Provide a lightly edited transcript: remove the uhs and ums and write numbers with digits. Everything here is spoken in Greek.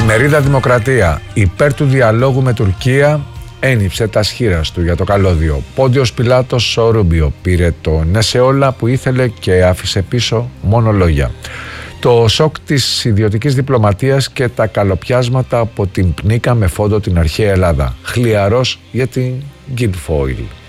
Εφημερίδα Δημοκρατία. Υπέρ του διαλόγου με Τουρκία ένυψε τα σχήρας του για το καλώδιο. Πόντιος Πιλάτος ο Ρούμπιο πήρε το ναι σε όλα που ήθελε και άφησε πίσω μόνο λόγια. Το σοκ της ιδιωτικής διπλωματίας και τα καλοπιάσματα από την πνίκα με φόντο την αρχαία Ελλάδα. Χλιαρός για την Guilfoyle.